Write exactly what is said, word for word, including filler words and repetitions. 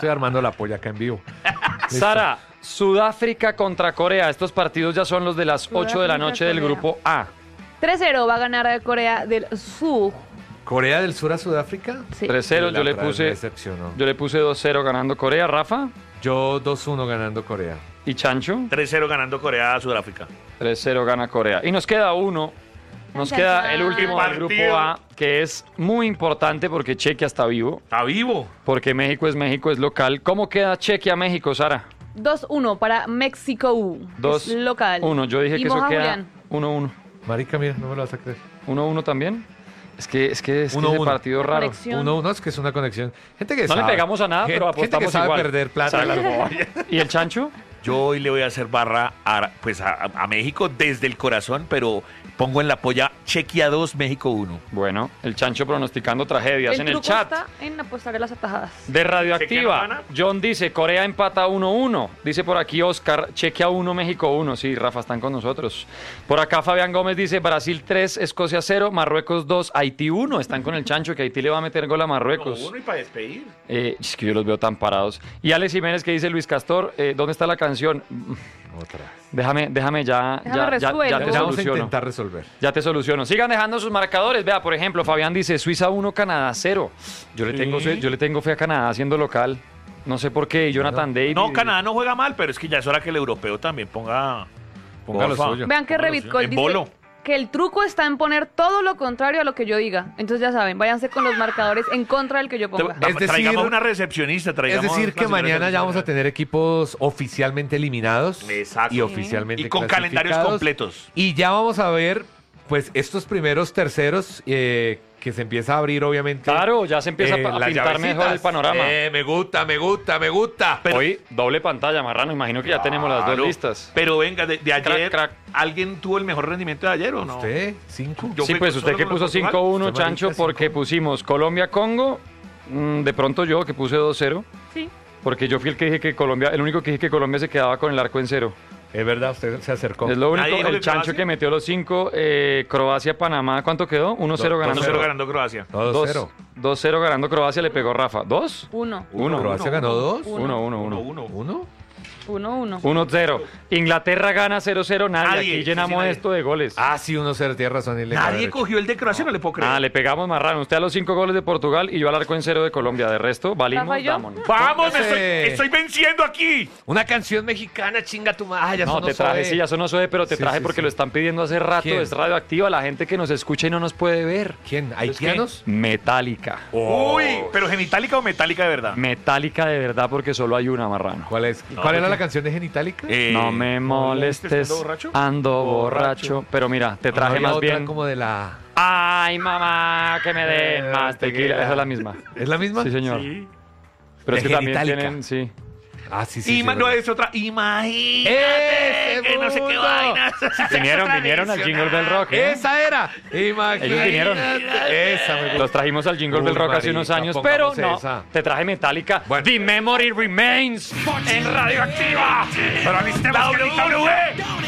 estoy armando la polla acá en vivo. Listo. Sara, Sudáfrica contra Corea. Estos partidos ya son los de las ocho de la noche del Corea. grupo A. tres cero va a ganar Corea del Sur. ¿Corea del Sur a Sudáfrica? Sí. tres cero, La yo le otra vez me puse decepcionó. yo le puse dos cero ganando Corea, Rafa. Yo dos uno ganando Corea. ¿Y Chancho? tres cero ganando Corea a Sudáfrica. tres cero gana Corea. Y nos queda uno. Nos Chan, queda chan, el chan. último del grupo Partido. A, que es muy importante porque Chequia está vivo. Está vivo. Porque México es México, es local. ¿Cómo queda Chequia-México, Sara? dos uno para México. dos Es local. uno. Yo dije Y que eso moja queda Julián. uno uno. Marica, mira, no me lo vas a creer. uno uno también. Es que es que es que Uno, ese uno. partido La raro. conexión. Uno uno es que es una conexión. Gente que No le sabe. pegamos a nada, Gen- pero gente que apostamos sabe igual. perder plata. Sabe. ¿Y el Chancho? Yo hoy le voy a hacer barra a, pues a, a México desde el corazón, pero pongo en la polla Chequia dos, México uno. Bueno, el Chancho pronosticando tragedias El en el truco chat. está en apostar a las atajadas. De ¿Chequia no Radioactiva, gana? John dice, Corea empata uno uno. Dice por aquí Oscar, Chequia uno, México uno. Sí, Rafa, están con nosotros. Por acá Fabián Gómez dice, Brasil tres, Escocia cero, Marruecos dos, Haití uno. Están con el Chancho, que Haití le va a meter gol a Marruecos. Uno y para despedir. Eh, es que yo los veo tan parados. Y Alex Jiménez que dice, Luis Castor, eh, ¿dónde está la canción? Otra. Déjame, déjame ya, Déjame ya, ya, ya resuelvo. te Vamos a soluciono. intentar resolver. Ya te soluciono. Sigan dejando sus marcadores. Vea, por ejemplo, Fabián dice Suiza uno, Canadá cero. Yo le tengo, Sí. yo le tengo fe a Canadá siendo local. No sé por qué. Y Jonathan David. No, Canadá no juega mal, pero es que ya es hora que el europeo también ponga... Ponga lo Porfa. suyo. Vean que Póngalo Revitcol en dice bolo. que el truco está en poner todo lo contrario a lo que yo diga. Entonces ya saben, váyanse con los marcadores en contra del que yo ponga. Te- Es decir- traigamos una recepcionista, Es traigamos decir, que una señora mañana ya vamos a recepcionista. tener equipos oficialmente eliminados. Exacto. Y oficialmente Y con calendarios clasificados. completos. Y ya vamos a ver, pues, estos primeros terceros eh, que se empieza a abrir, obviamente. Claro, ya se empieza eh, a las pintar mejor llavecitas. el panorama. Eh, me gusta, me gusta, me gusta. Pero- Hoy doble pantalla, Marrano. Imagino que ya tenemos las dos Claro. listas. Pero venga, de, de ayer, Crack, crack. ¿alguien tuvo el mejor rendimiento de ayer o no? ¿Usted? ¿Cinco? Yo Sí, fui pues solo usted que con puso los Portugal. cinco uno, Usted, marica, Chancho, porque cinco. pusimos Colombia-Congo. Mm, de pronto yo, que puse dos cero. Sí. Porque yo fui el que dije que Colombia, el único que dije que Colombia se quedaba con el arco en cero. Es verdad, usted se acercó. Es lo único. Nadie dijo El que Chancho Croacia. que metió los cinco. Eh, Croacia-Panamá, ¿cuánto quedó? uno cero Dos- ganando. uno cero cero. ganando Croacia. No, dos Dos- cero. dos cero ganando Croacia, le pegó Rafa. ¿Dos? Uno. Uno. ¿Croacia uno, ganó uno. dos? Uno. Uno, uno, Uno, uno. uno. ¿Uno? Uno, uno. uno cero. Inglaterra gana cero cero. Nadie. Nadie, Aquí sí, llenamos sí, nadie. esto de goles. Ah, sí, uno cero, tiene razón. y le Nadie cabe cogió el de Croacia, no, le puedo creer. Ah, le pegamos Marrano. Usted a los cinco goles de Portugal y yo al arco en cero de Colombia. De resto, valimos, Rafa y yo. vámonos. ¡Vamos! me estoy, Póngase. estoy venciendo aquí! Una canción mexicana, chinga tu madre. Ah, ya No, sonó te traje, suave. sí, ya sonó suave, pero te Sí, traje sí, porque sí. lo están pidiendo hace rato. ¿Quién? Es radioactiva, la gente que nos escucha y no nos puede ver. ¿Quién? ¿Es ¿Haitianos? Metálica. Uy, pero genitálica o metálica de verdad. Metálica de verdad porque solo hay una, Marrano. ¿Cuál es? No, ¿Cuál era porque- la canción de Genitalica? Eh, No me molestes, ¿ando borracho? ando borracho. Borracho. Pero mira, te No, traje había más otra bien. como de la... Ay, mamá, que me den Eh, más tequila. tequila. Esa es la misma. ¿Es la misma? Sí, señor. Sí. Pero es De que también Genitalica. tienen, sí. Ah, sí, sí. Ima- sí, no, verdad. es otra. Imagínate ¡Ese que no sé qué mundo! vainas. Vinieron, vinieron al Jingle Bell Rock, ¿eh? Esa era. Imagínate. Ellos vinieron. Esa me gusta. Los trajimos al Jingle Uy, Bell Rock hace marica, unos años, pero pongamos no. esa. Te traje Metallica. Bueno. The Memory Remains en Radioactiva. Pero alistemos que necesitamos